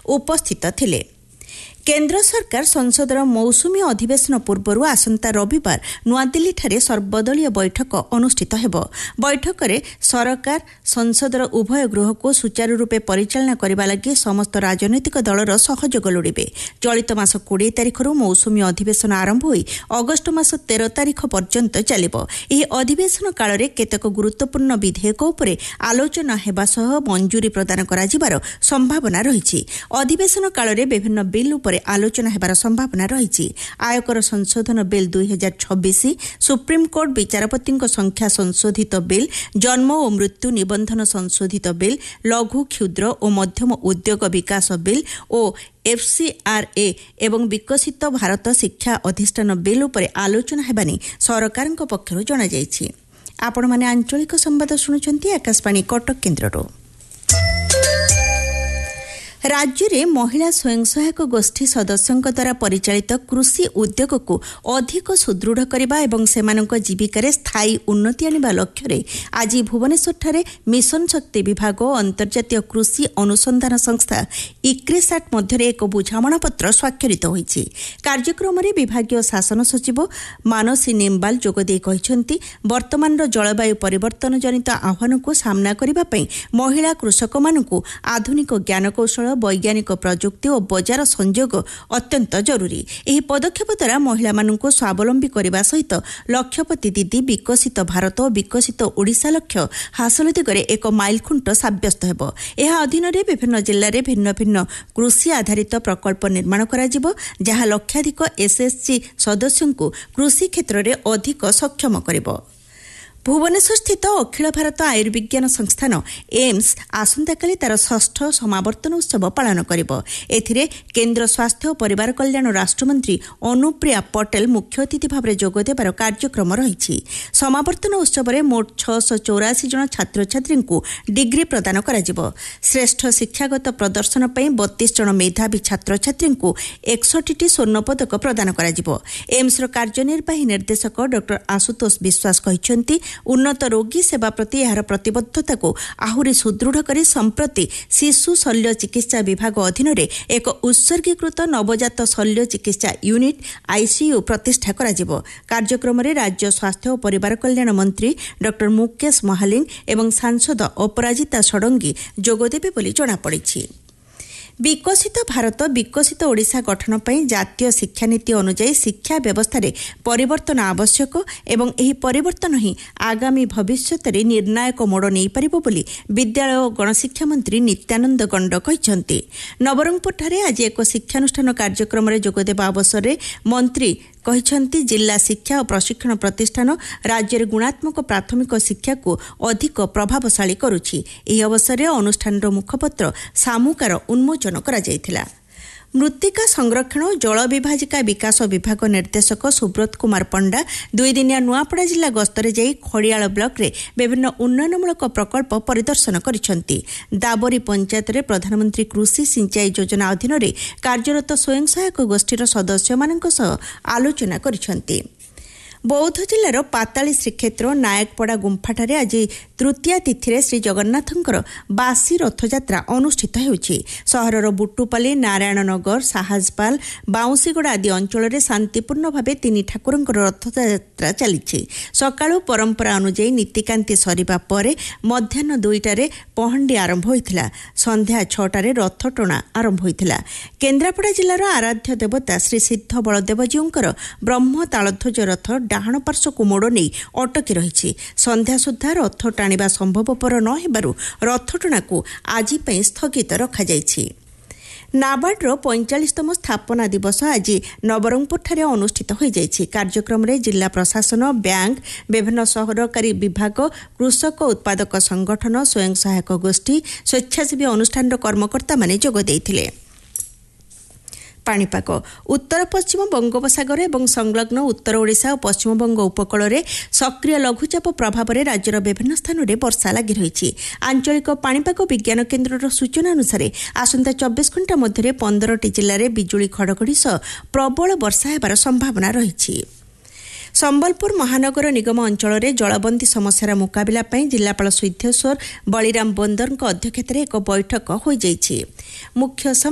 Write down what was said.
उपस्थित थिले। केन्द्र सरकार संसदर मौसुमी अधिवेशन पूर्व आसंता रविवार नुआदिल्ली सर्वदलीय बैठक अनुष्ठित हेब। बैठक में सरकार संसदर उभय गृह को सुचारू रूपे परिचालना करने लगी समस्त राजनैतिक दलर सहयोग लोड़े। चलित मास 20 तारिखर मौसुमी अधिवेशन आरंभ होई अगस्ट मास 13 तारिख पर्यंत चलिबो। एही अधिवेशन काल में केतेक गुरुत्वपूर्ण विधेयक उपरे आलोचना हेबा सह मंजूरी प्रदान कराजिबार संभावना रहिछि। अधिवेशन काल में विभिन्न बिल उपरे आलोचना हेबार संभावना रही। आयकर संशोधन बिल 2026, सुप्रीमकोर्ट विचारपति संख्या संशोधित बिल, जन्म और मृत्यु निबंधन संशोधित बिल, लघु क्षुद्र और मध्यम उद्योग विकास बिल और FCRA एवं विकसित भारत शिक्षा अधिष्ठान बिल उपरे आलोचना हेबानी सरकार पक्षरु जणा जायछि। आपण माने आंचलिक संवाद शुणुचंती आकाशवाणी कटक केन्द्ररो। राज्य में महिला स्वयं सहायक गोष्ठी सदस्यों द्वारा परिचालित कृषि उद्योग को अधिक सुदृढ़ करने और सेमानक जीविकार स्थायी उन्नति आने लक्ष्य आज भुवनेश्वर मिशन शक्ति विभाग और अंतर्जातीय कृषि अनुसंधान संस्था इक्रेसाट मध्य एक बुझामणा पत्र स्वाक्षरित होइछि। कार्यक्रम में विभागीय शासन सचिव मानसी निम्बाल जोगदे कहते वर्तमान जलवायु परिवर्तन जनित आह्वान को सामना करने महिला कृषक मानू आधुनिक ज्ञानकौशल वैज्ञानिक प्रजुक्ति और बजार संयोग अत्यंत जरूरी। एही पदक्षेप द्वारा महिला मानू स्वावलंबी करने सहित लक्षपति दीदी विकसित भारत और विकसित ओडिशा लक्ष्य हासिल दिगरे एक माइलखुंट साब्यस्त हेब। यह अधीन विभिन्न जिले में भिन्न भिन्न कृषि आधारित प्रकल्प निर्माण कराजिबो, जहाँ लक्षाधिक SSG सदस्यों को कृषि क्षेत्र में अधिक सक्षम करिबो। भुवनेश्वर स्थित अखिल भारत आयुर्विज्ञान संस्थान एम्स आसंताकाली तार 6ठ समावर्तन उत्सव पालन करिबो। एथिरे केन्द्र स्वास्थ्य और परिवार कल्याण राष्ट्रमंत्री अनुप्रिया पटेल मुख्य अतिथि भाव में जोग देबार कार्यक्रम रहिछि। समावर्तन उत्सव में मोट 684 जन छात्र छात्री को डिग्री प्रदान कराजिबो। श्रेष्ठ शिक्षागत प्रदर्शन पर 32 जन मेधावी छात्र छात्री को 61टी स्वर्ण पदक प्रदान कराजिबो। एम्स कार्यनिर्वाही निर्देशक डॉ आशुतोष विश्वास कहिसेंति उन्नत रोगी सेवा प्रति यार प्रतिबद्धता को आहुरी सुदृढ़ कर संप्रति शिशु शल्य चिकित्सा विभाग अधीन एक उत्सर्गीकृत नवजात शल्य चिकित्सा यूनिट ICU प्रतिष्ठा कराजिबो। कार्यक्रम में राज्य स्वास्थ्य और परिवार कल्याण मंत्री डॉ मुकेश महालिंग एवं सांसद अपराजिता षडंगी जोगदेबे बोली जଣାपड़िछि। विकसित भारत विकसित ओडिशा गठन पर जातीय शिक्षा नीति अनुଯାयी शिक्षा व्यवस्था रे परिवर्तन आवश्यक एवं एही परिवर्तन ही आगामी भविष्यत रे निर्णायक मोड़ नहीं पारिबो बोली विद्यालय और गणशिक्षा मंत्री नित्यानंद गंड कहिसेंति। नवरंगपुर आज एक शिक्षानुष्ठान कार्यक्रम में जोगदेवा अवसर में मंत्री कहिसेंति जिला शिक्षा और प्रशिक्षण प्रतिष्ठान राज्य में गुणात्मक प्राथमिक शिक्षा को अधिक प्रभावशाली करुछि। एही अवसर में अनुष्ठान मुखपत्र सामुकार उन्मोचन करा जायथिला। मृत्तिका संरक्षण और जल विभाजिका विकास विभाग निर्देशक सुब्रत कुमार पंडा 2 दिनिया नुआपड़ा जिला गस्तरे जाई खड़ियाल ब्लॉक रे विभिन्न उन्नयनमूलक प्रकल्प परिदर्शन करिसेंति। दाबोरी पंचायत रे प्रधानमंत्री कृषि सिंचाई योजना अधीन रे कार्यरत स्वयं सहायक गोष्ठीर सदस्य मानक सह आलोचना करिसेंति। बौद्ध जिलार पाताली श्रीक्षेत्र नायकपड़ा गुंफाठारे आज तृतीया तिथि श्री जगन्नाथंकर बासी रथयात्रा अनुष्ठित होउछि। सहरर बुट्टुपाली नारायणनगर साहजपाल बाउंसीगड़ आदि अंचल में शांतिपूर्ण भाव 3 ठाकुरंकर रथयात्रा चली। सकाळु परंपरा अनुଯାयी नीतिकांति सरिबा परे मध्याह्न 2टारे पहंडी आरंभ होइथिला। संध्या 6टारे रथ टणा आरंभ होइथिला। केन्द्रापड़ा जिलार आराध्य देवता श्री सिद्ध बलदेवजीउंकर ब्रह्म तालध्वज रथ डाहाण पार्श्व को मोड़ नहीं अटकी रही। संध्या सुधा रथ टाणिबा संभवपर न हेबारु रथटणा को आज स्थगित रखा जायछि। नाबार्डर 45तम स्थापना दिवस आज नवरंगपुर अनुष्ठित हो जायछि। कार्यक्रम में जिला प्रशासन बैंक विभिन्न सरकारी विभाग कृषक उत्पादक संगठन स्वयं सहायक गोष्ठी स्वेच्छासेवी अनुष्ठान कर्मकर्ता माने जोग देइथिले। पाणीपाग उत्तर पश्चिम बंगोपसागर और संलग्न उत्तर ओडिशा और पश्चिमबंग उपकूल में सक्रिय लघुचाप प्रभाव में राज्यर विभिन्न स्थान में वर्षा लगी रही। आंचलिक पाणीपाग विज्ञान केन्द्र सूचना अनुसार आसंता 24 घंटा मध्य 15टी जिले में बिजुली घड़घड़ी सह प्रबल वर्षा होबार संभावना रही। संबलपुर महानगर निगम अंचल में जलबंदी समस्यार मुकाबला जिलापाल सिद्धेश्वर बलिराम बंदर अध्यक्षतार एक बैठक हो जायछि। मुख्य